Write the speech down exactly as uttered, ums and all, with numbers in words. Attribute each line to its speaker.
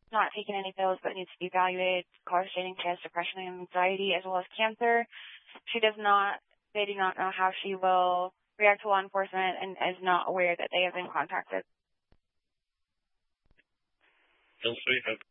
Speaker 1: not taking any pills but needs to be evaluated, causating she has depression and anxiety as well as cancer. She does not, they do not know how she will react to law enforcement and is not aware that they have been contacted.
Speaker 2: Also, you have